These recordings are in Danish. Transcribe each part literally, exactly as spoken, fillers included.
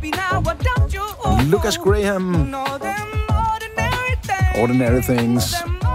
Lucas Graham. Ordinary Things.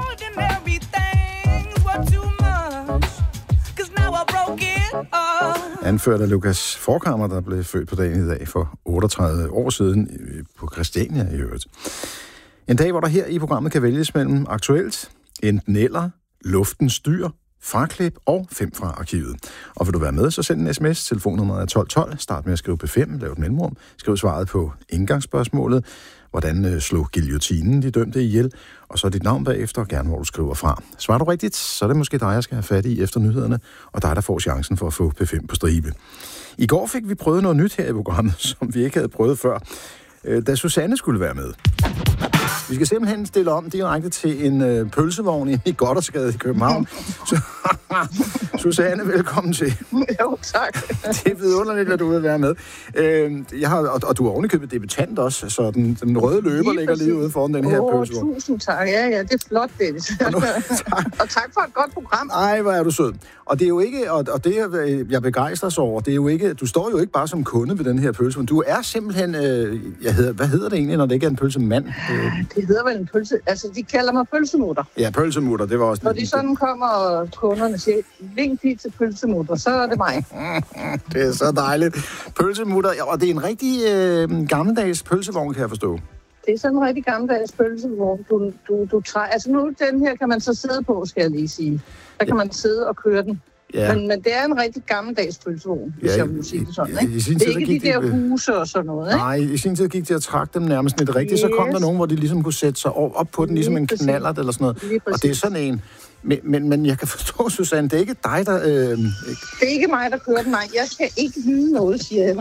Anført af Lucas Forkammer, der blev født på dagen i dag for otteogtredive år siden på Christiania i øvrigt. En dag, hvor der her i programmet kan vælges mellem aktuelt, enten eller, luftens dyr, fraklip og fem fra arkivet. Og vil du være med, så send en sms. Telefonnummeret er tolv tolv. Start med at skrive P fem, lav et mellemrum. Skriv svaret på indgangsspørgsmålet. Hvordan øh, slog guillotinen de dømte ihjel? Og så dit navn bagefter, og gerne hvor du skriver fra. Svarer du rigtigt, så er det måske dig, jeg skal have fat i efter nyhederne, og dig, der får chancen for at få P fem på stribe. I går fik vi prøvet noget nyt her i programmet, som vi ikke havde prøvet før, øh, da Susanne skulle være med. Vi skal simpelthen stille om direkte til en øh, pølsevogn i Gothersgade i København. Så, Susanne, velkommen til. Jo, tak. Det er vidunderligt, at du vil være med. Øh, jeg har, og, og du er ovenikøbet debutant også, så den, den røde løber lige ligger lige ude foran den her oh, pølsevogn. Tusind tak. Ja, ja, det er flot, Dennis. Og, nu, tak. og tak for et godt program. Ej, hvor er du sød. Og det er jo ikke, og, og det jeg begejstrer sig over, det er jo ikke, du står jo ikke bare som kunde ved den her pølsevogn. Du er simpelthen, øh, jeg hedder, hvad hedder det egentlig, når det ikke er en pølsemand? Øh, det hedder vel en pølse, altså de kalder mig pølsemutter. Ja, pølsemutter, det var også... Når de sådan kommer, og kunderne siger, vink lige til pølsemutter, så er det mig. Det er så dejligt. Pølsemutter, og det er en rigtig øh, gammeldags pølsevogn, kan jeg forstå. Det er sådan en rigtig gammeldags pølsevogn, du, du, du træder. Altså nu, den her kan man så sidde på, skal jeg lige sige. Der kan ja. man sidde og køre den. Ja. Men, men det er en rigtig gammeldags pølsevogn, hvis ja, jeg vil sige det sådan, ikke? I, i det er ikke de der de, huse og sådan noget, ikke? Nej, i sin tid gik de at trække dem nærmest lidt rigtigt. Yes. Så kom der nogen, hvor de ligesom kunne sætte sig op på den, ligesom lige en præcis. knallert eller sådan noget. Og det er sådan en... Men, men, men jeg kan forstå, Susanne, det er ikke dig, der... Øh... Det er ikke mig, der kører den, nej. Jeg skal ikke vide noget, siger jeg.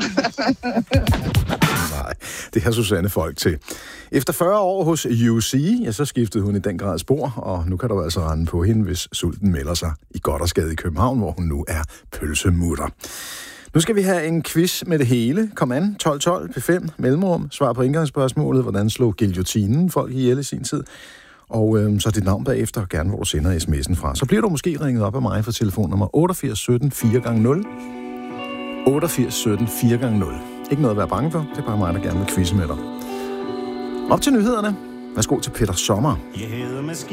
Nej, det har Susanne folk til. Efter fyrre år hos U C, ja, så skiftede hun i den grad spor, og nu kan du altså rende på hende, hvis sulten melder sig i Gothersgade i København, hvor hun nu er pølsemutter. Nu skal vi have en quiz med det hele. Kom an, tolv tolv, P fem, mellemrum, svar på indgangsspørgsmålet, hvordan slog guillotinen folk ihjel i sin tid. Og øh, så dit navn bagefter, gerne hvor du sender sms'en fra. Så bliver du måske ringet op af mig for telefonnummer otteogfirs sytten fire gange nul. otteogfirs sytten fire gange nul. Ikke noget at være bange for, det er bare mig, der gerne vil quizze med dig. Op til nyhederne. Værsgo til Peter Sommer.